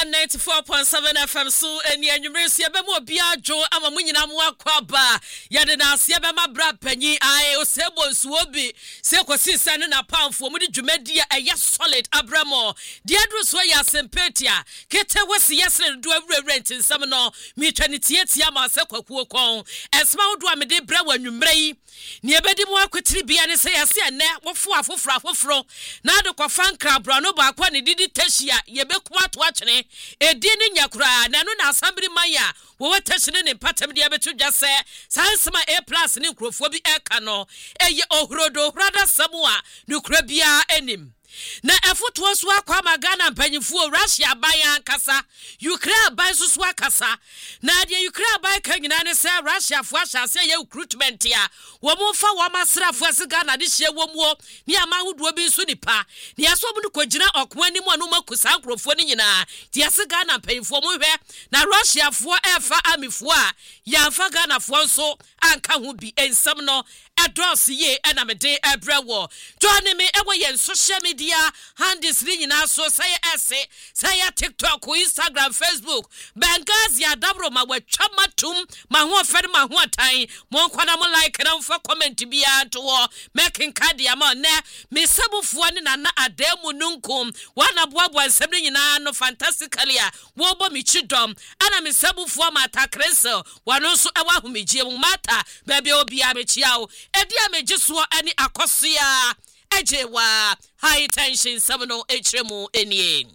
94.7 FM so eni anwumresi ebemo biajo ama munyina mo akwaba yade na ase ebema bra panyi ai osebo nsuo bi se kosi sane na pamfo mu de dwumadi eye solid abramo de adru so ya sempetia kete wesi yesre do awurewrent nsam no mi twanetietia ma se kwakuo kon esma wodo amede bra wanwumre yi ne ebedi mo akwetiri bia ne se yase ene wofo afoforo na de kwafan krabra no ba kwa ne didi tashia yebeku ato atwene edi ni nyakura na no na asambiri maya wo watashine ne patam de abetu dwase sansema A+ ne nkrofo bi eka no eye ohrodo hrada samua nukura bia enim na efoto so akwa magana mpanyimfo Russia bayan kasa Ukraine bayan so akasa na de Ukraine bayan kan nyina ne se Russia fo ahase ye recruitment ya wo mo fa wo masrafo asiga na de hye wo mo ni amahudo bi so nipa ni aso mu ko gina okwan mu anu makusa nkrofo ni nyina de asiga na mpanyimfo mo hwe na Russia fo efa amifo a ya fa Ghana fo so anka ho bi ensam no address ye enamede ebrewo join me ewo yen social media handles ni nyina so say ese say TikTok, Instagram, Facebook Bengazi adabro ma watwa matum ma ho ofere ma ho atan mo nkwana mo like na mfa comment bia to making card ya ma ne me sabufo ne na ademu nunkum wana boabo nsem ni nyina no fantastically a wo bo mi chidom ana me sabufo mata krenso wano so ewa humijie mu mata bebe obi a mechiao edi amejeso ani akosia ejewa high tension 70 hremu enie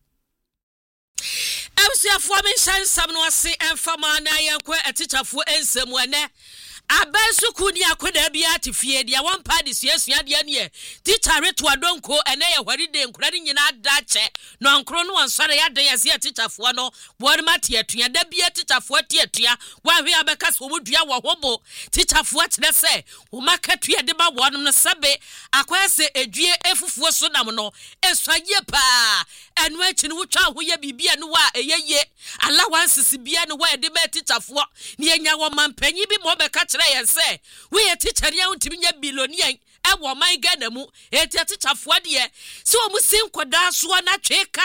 emsiafo amenhyan samno ase emfama na yankwa atichafo ensemu ene abensuku ni akoda bia tifie dia one party suasua dia ne teacher reto adonko ene ye hwaride nkura ni nyina dache no nkro no ansare ya dan yase teacherfo no wori mate atua da bia teacherfo atua wahwe abeka so modua wo hobo teacherfo atene se wo makatua de ba wonom no sabe akwase edue efufuo so nam no eswaye pa enu achi ni wotwa ho ye bibia no wa eyeye allowance bia no wa de ba teacherfo ni enya wo mampanyi bi mo beka say we a teacher ya untimi nya billionaire ewo man Ghana mu teacher fo de so mu sin koda so na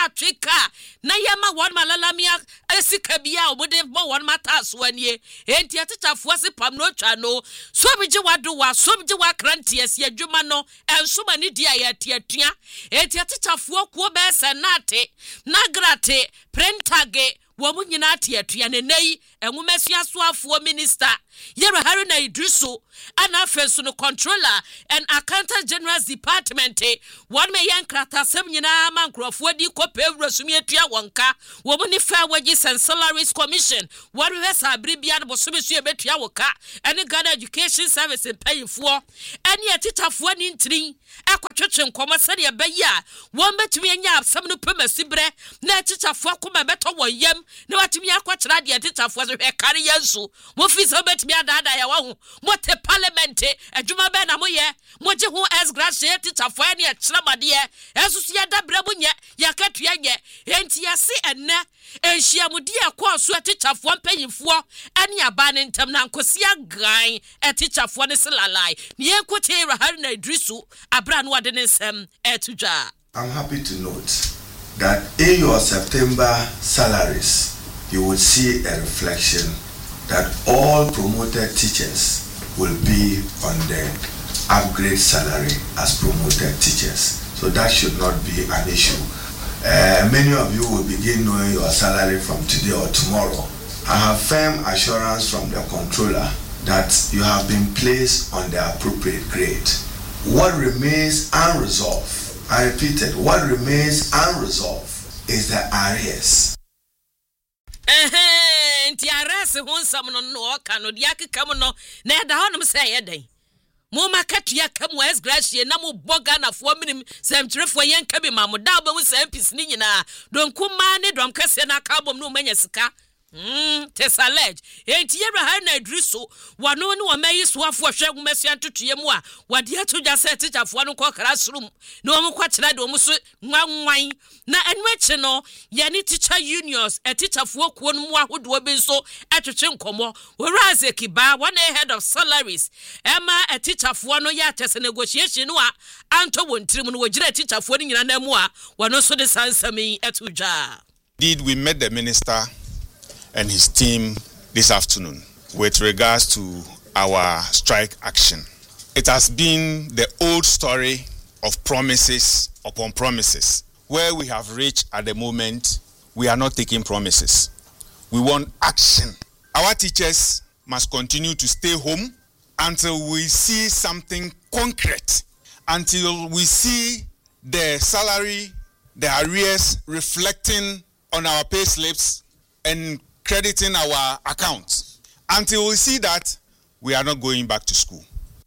tweka na yema won malalamia esika bia obude bo won mata so anie teacher fo se pam no twa no so bije wado wa so bije wa krantie se adwuma no enso mani dia ya teatua teacher fo ko be senate nagrate prentage wo mu nyina teatua ne nei enwumesua so afo minister Yero Haruna Idrisu ana fesu no controller and accountant general's department one me yankrata sem nyina mankrofo di kope wrasumi atua wonka wo mu ni fair wages and salaries commission one we sabri bia no bosome so ebetua woka ene Ghana education service payfo ene atitafo ni ntrin akwatwetwe nkoma sade ebeya won betumi anya absam no pemasibre na atitafo akoma beto woyam na watumi akwakira de atitafo so hwekare yansu mo fi so betumi adada ya wahu mote parliament adwuma be na moye moje ho as graduate teacher fo ene ekiremade esusu ya dabra bunye yakatua nye enti yase enne ehyiamudi ekwaso teacher fo mpanyimfo ene aba ne ntam na nkosia gan teacher fo ne selalai ne ekote Haruna Idrisu abra no ade ne nsem etudwa. I'm happy to note that in your September salaries you will see a reflection that all promoted teachers will be on the upgrade salary as promoted teachers. So that should not be an issue. Many of you will begin knowing your salary from today or tomorrow. I have firm assurance from the controller that you have been placed on the appropriate grade. What remains unresolved, I repeated, what remains unresolved is the arrears. Nti arase ho nsam no oka no de akeka no na eda honom se yeden mo makatua kam as gracie na mo boga na fo minim semtrefo yenka bi mamuda obawu sempis ni nyina donkuma ne dom kase na kabom no manya sika tesalej enti Yero Haruna Idrisu wano ne wamayi soafo hwe gumesua ntotoye mu a wade atodwa se teacherfo no ko classroom na wo kwakira de wo so nwanwan na enweche no ye ni teacher unions teacherfo kuo no mu ahodo bi so atwetwe nkomo whereas Kiba one head of salaries ema teacherfo no ya tese negotiation no a anto wontirim no wogira teacherfo no nyina na mu a wano so de sansami etudwa. Indeed, we met the minister and his team this afternoon with regards to our strike action. It has been the old story of promises upon promises. Where we have reached at the moment, we are not taking promises. We want action. Our teachers must continue to stay home until we see something concrete, until we see the salary, the arrears reflecting on our pay slips and crediting our accounts. Until we see that, we are not going back to school.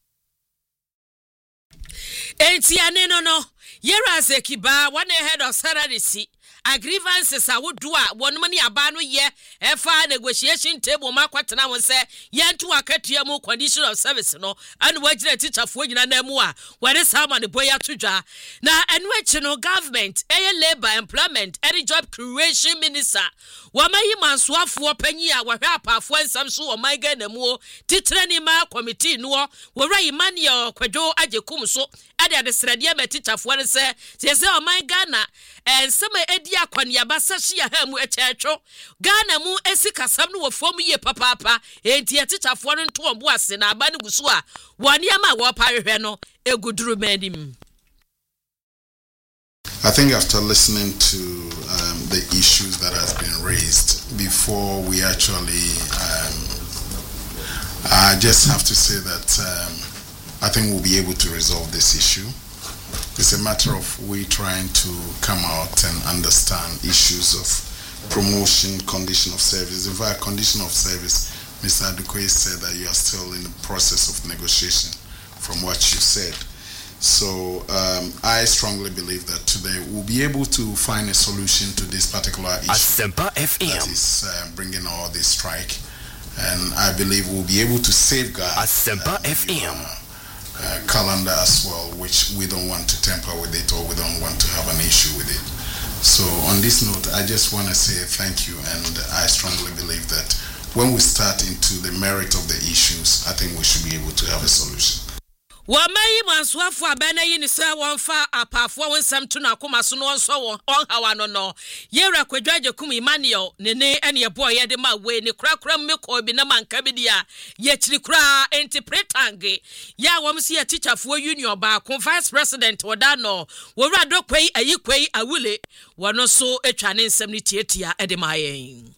No. Yera Zekiba, one head of Sararisi. A grievances I would do one money abano ye, a fire negotiation table, Maquatana was say, Yan to a catiamo condition of service, no, and watch the teacher for you and Nemua, where is how many boya to jar. Now, and which no government, a labor employment, any job creation minister. Wama man swap for penny, our papa for some so my ganemo, Titranima committee no, where money or quadro ajekumso, add the Sradiama teacher for say, says, oh my Ghana, and some edia kwanya basashia hemu echecho, Ghana mu esika samnu wa fomu ye papa, enti ya teacher for to ambuase na abani gusua, wanyama wapari heno, egudru menim. I think after listening to the issues that has been raised before we actually, I just have to say that I think we'll be able to resolve this issue. It's a matter of we trying to come out and understand issues of promotion, condition of service. In fact, condition of service, Mr. Adukoye said that you are still in the process of negotiation from what you said. So I strongly believe that today we'll be able to find a solution to this particular issue that is bringing all this strike. And I believe we'll be able to safeguard calendar as well, which we don't want to tamper with it or we don't want to have an issue with it. So on this note, I just want to say thank you, and I strongly believe that when we start into the merit of the issues, I think we should be able to have a solution. Wamayi manswafu abene yi ni se wonfa apafo wonsam to na koma so no nso on hawa no no yera kwadwaje kum Emmanuel nene ene boy ye de ma we ni krakra mmeko bi na manka bi dia ye chirikra interpretange ya womsi ya teacherfo union ba ko vice president woda no wora dokwei ayikwei awule wono so etwa ne nsam ni tietia e de ma yen.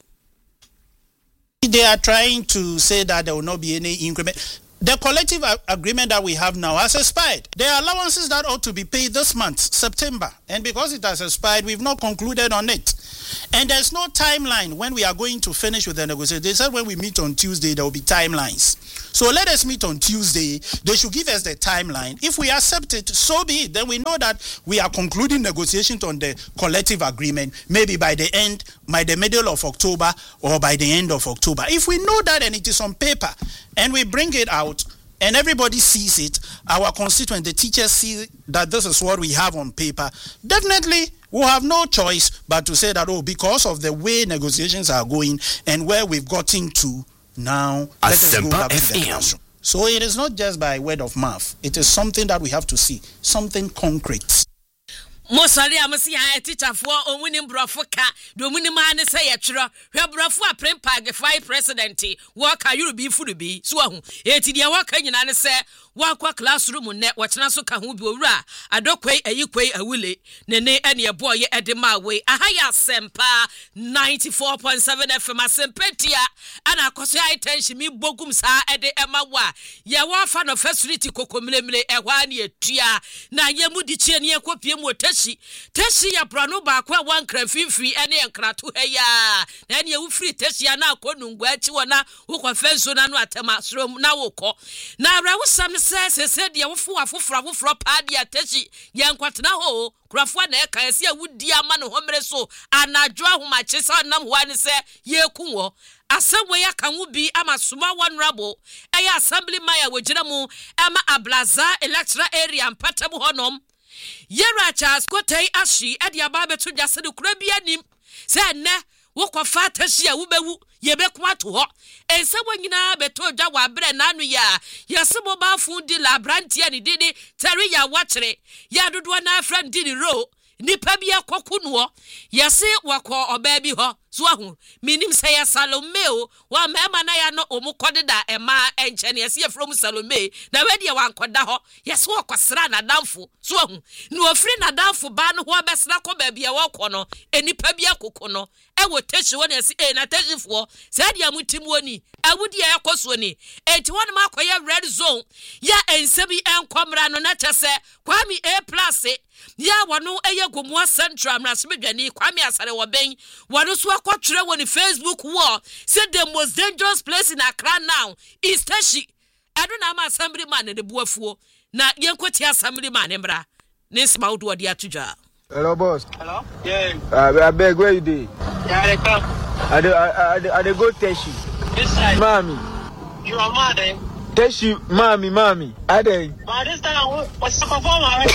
They are trying to say that there will not be any increment. The collective agreement that we have now has expired. There are allowances that ought to be paid this month, September. And because it has expired, we've not concluded on it. And there's no timeline when we are going to finish with the negotiation. They said when we meet on Tuesday, there will be timelines. So let us meet on Tuesday. They should give us the timeline. If we accept it, so be it. Then we know that we are concluding negotiations on the collective agreement, maybe by the middle of October or by the end of October. If we know that and it is on paper and we bring it out, and everybody sees it, our constituents, the teachers see that this is what we have on paper, definitely we'll have no choice but to say that, oh, because of the way negotiations are going and where we've gotten to now, let us go back to the classroom. So it is not just by word of mouth. It is something that we have to see, something concrete. Mosari amasi ha teacher for onwini brofo ka do muni man say yetro hwe brofo aprempa ge five president work you be food be so ahu eti dia waka nyina ne se wakwa classroom ne wachena so ka ho bi owura adokwei ayikwei awule nene ene boy ye edema we ahaya sempa 94.7 FM asempetia ana akoso attention mi bogum sa ede ema wa ye wa fa no facility kokomlemle ehwa ne etua na ye mudi chie ne ekopie mu teshi ya brano ba kwa wankra fimfiri ene enkratu heya na ene wu free teshi ya na akonungu achi wona wo kwa fenso na no atema srom na wokọ na rawusam se dia wofu afoforo pa dia teshi ya nkwatena ho kurafo na eka ese awudi ama no homre so anadwo ahomache sa nam ho ani se yekunwo asabwe ya kanwu bi ama suma honorable eya assembly maya wogina mu ama ablaza electoral area mpatabu honom yera Charles Kotei ashi edi ababe to jase de kura bia nim se ne wo kwafa tashi a wubewu yebekwa to ho ense wanyina beto dwa wa bre nanu ya yesebo ba fu di labrantia ni didi teri ya wachre ya dodo na friend di ro nipa bi akoku no yase wakọ oba bi ho so ahu minim say ya Salome o wa mema na ya no omukodeda ema enche ne yase from Salome na we de wankoda ho yase wakosra na damfo so ahu ni ofri na damfo ba no ho besra ko ba bia wakọ no enipa bi akoko no ewo techi won yase na techifo say dia mutim woni awudi ya yakoso ni enti won ma akoye red zone ya ensebi enkomra no na chese Kwame A+ ya wano eye Gomua Central Mrasmedwani Kwame Asare woben wano so akotwere woni Facebook wall say the most dangerous place in Accra now is Teshi ado na ma assembly man de buafuo na yenkoti assembly man mbra Nisma Udu de atudwa. Hello boss. Hello? Yeah. I beg where you dey? Yeah, I come. I dey go Teshi. This side. Mommy. You are mad, eh? Teshi, mommy. I dey. But this time, what's the performance?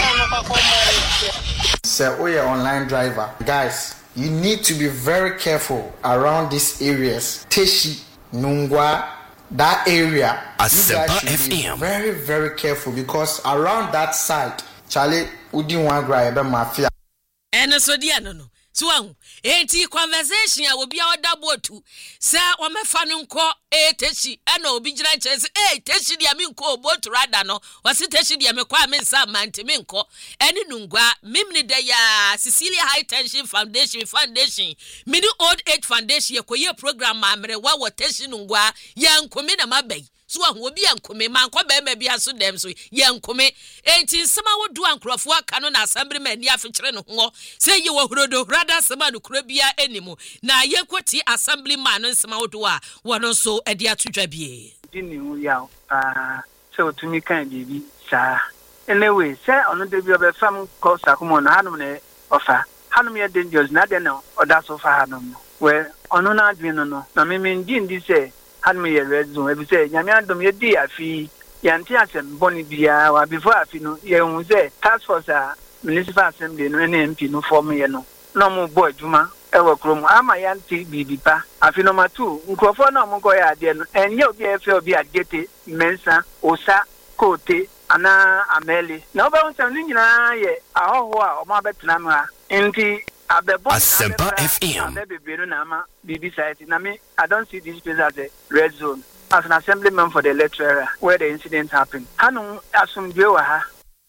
Sir, we are online driver. Guys, you need to be very careful around these areas. Teshi, Nungwa, that area. You guys should be very, very careful because around that side, Charlie, udi wangra ebe mafia. So dia no. So enti conversation ya obi a odabotu say o mefa no nko Teshi na obi gira chese Teshi dia me nko obotu rada no o se Teshi dia me kwa me nsa mante me nko eni nungwa mimni de ya Cecilia High Tension Foundation mini old age foundation ye koye program amre wa Teshi nungwa ya nkome na mabai so obi yankome manko ba ma bia so dem so yankome enti nsema wodu ankrofo aka no na assembly man ni afekere no ho say ye wo hrodo rada sema no kura bia enimu na yenkoti assembly man no nsema wodu a wono so ade atudwa bie Dini hu ya so tumi kan bibi sa anyway say ono de bi obefam ko sakumo no hanum ne ofa hanum ye dangerous na de no oda so fa hanum we ono na adwin no na me ndi say hanum ye red zone ebi say nyame adom ye di afi yanti asem boni bia wa before afi no ye hu say task force municipal assembly no MP no form ye no mo boy juma ewo krom ama yanti bibipa afi number 2 nkrofo na mo go ya ade no enye obi efe obi agete mensa osa kote ana ameli na oba won ni nyina ye ahoho a o ma betena ma nti abebo Asempa FM abebebe na ama bibi site na me I don't see this place as a red zone as an assemblyman for the electoral area where the incident happened hanu asumdwe wa ha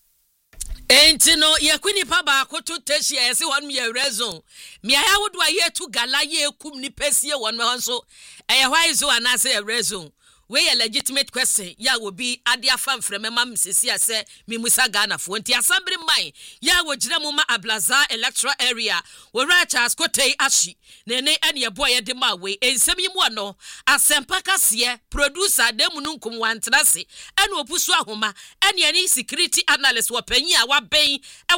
enti no yakuni pa ba akoto Teshi yesi won me reason me aya wodo aye tu gala ye kum ni pesie won me honso eye why zo anase reason we a legitimate question ya wo bi ade afam freme mam sisi ase mi musa Ghana fo nti assembly man ya wo gira mu ma Ablaza electoral area wo Charles Kotei ashi nene ene ebo ye de ma we ensem yi mu no asempa kase producer dem nu nkum wantrase ene opusu ahoma ene security analyst wo panyi a wa ben